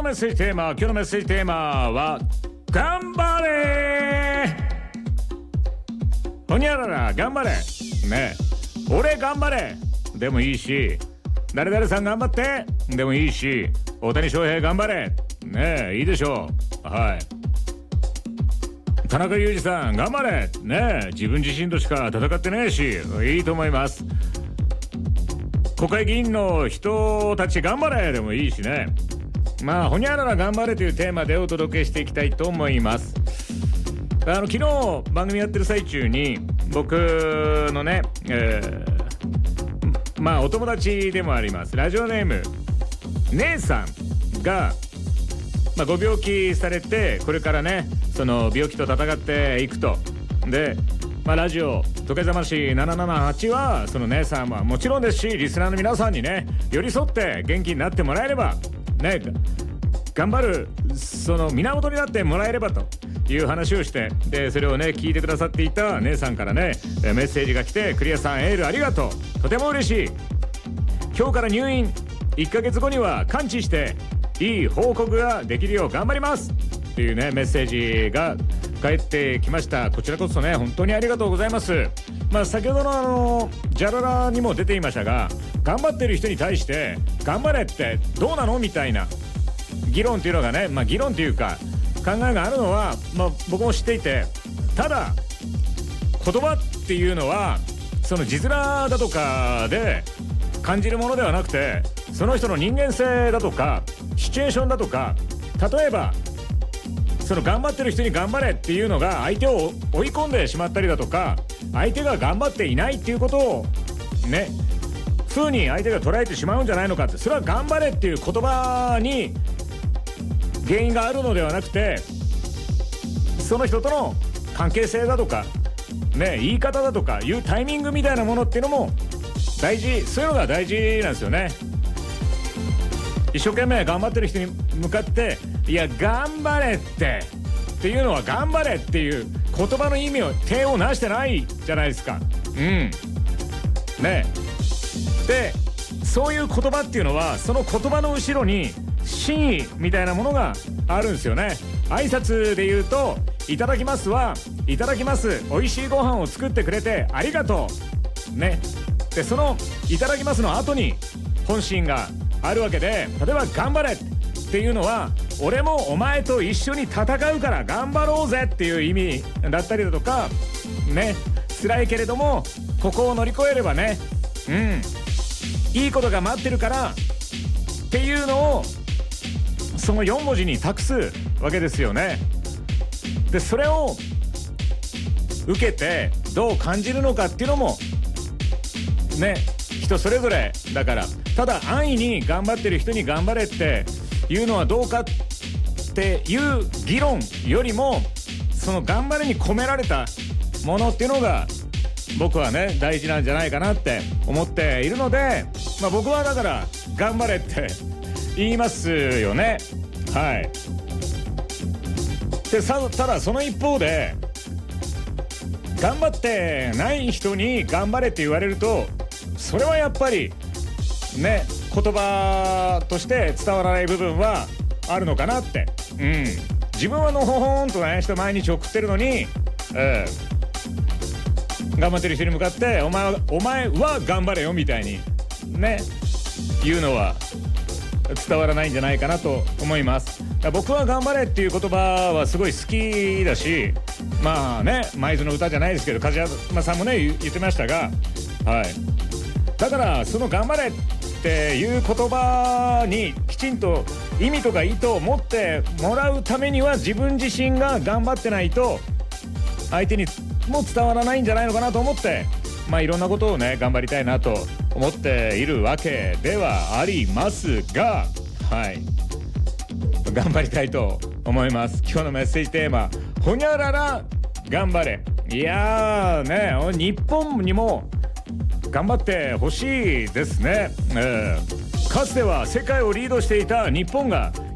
メッセージテーマは頑張れほにゃらら頑張れね、俺頑張れでもいいし、誰々さん頑張ってでもいいし、大谷翔平頑張れね、いいでしょう。はい、田中裕二さん頑張れね、自分自身としか戦ってねえし、いいと思います。国会議員の人たち頑張れでもいいしね。まあほにゃらら頑張れというテーマでお届けしていきたいと思います。昨日番組やってる最中に僕のね、まあお友達でもありますラジオネーム姉さんが、ご病気されて、これからねその病気と戦っていくと。で、ラジオ時計ざまし778はその姉さんはもちろんですし、リスナーの皆さんにね寄り添って元気になってもらえればね、頑張るその源になってもらえればという話をして、でそれをね聞いてくださっていた姉さんからねメッセージが来て、クリアさんエールありがとう、とても嬉しい、今日から入院1ヶ月後には完治していい報告ができるよう頑張りますっていうねメッセージが返ってきました。こちらこそね本当にありがとうございます。先ほどのジャララにも出ていましたが、頑張ってる人に対して頑張れってどうなのみたいな議論っていうのがね、議論っていうか考えがあるのは、僕も知っていて、ただ言葉っていうのはその字面だとかで感じるものではなくて、その人の人間性だとかシチュエーションだとか、例えばその頑張ってる人に頑張れっていうのが相手を追い込んでしまったりだとか、相手が頑張っていないっていうことをね風に相手が捉えてしまうんじゃないのかって、それは頑張れっていう言葉に原因があるのではなくて、その人との関係性だとかね、言い方だとかいうタイミングみたいなものっていうのも大事、そういうのが大事なんですよね。一生懸命頑張ってる人に向かっていや頑張れっていうのは、頑張れっていう言葉の意味を手をなしてないじゃないですか。ね、でそういう言葉っていうのは、その言葉の後ろに真意みたいなものがあるんですよね。挨拶で言うといただきますはいただきます、美味しいご飯を作ってくれてありがとうね。でそのいただきますの後に本心があるわけで、例えば頑張れっていうのは、俺もお前と一緒に戦うから頑張ろうぜっていう意味だったりだとかね、辛いけれどもここを乗り越えればね、いいことが待ってるからっていうのをその4文字に託すわけですよね。でそれを受けてどう感じるのかっていうのもね人それぞれだから、ただ安易に頑張ってる人に頑張れっていうのはどうかっていう議論よりも、その頑張れに込められたものっていうのが僕はね大事なんじゃないかなって思っているので、僕はだから頑張れって言いますよね。はい。でただその一方で頑張ってない人に頑張れって言われると、それはやっぱりね言葉として伝わらない部分はあるのかなって。自分はのほほんとね人毎日送ってるのに、頑張ってる人に向かってお前は頑張れよみたいにね言うのは伝わらないんじゃないかなと思います。僕は頑張れっていう言葉はすごい好きだし、舞鶴の歌じゃないですけど梶山さんもね言ってましたが、はい、だからその頑張れっていう言葉にきちんと意味とか意図を持ってもらうためには、自分自身が頑張ってないと相手にも伝わらないんじゃないのかなと思って、いろんなことをね頑張りたいなと思っているわけではありますが、頑張りたいと思います。今日のメッセージテーマ、ほにゃらら頑張れ。いやーね、日本にも頑張ってほしいですね。かつては世界をリードしていた日本が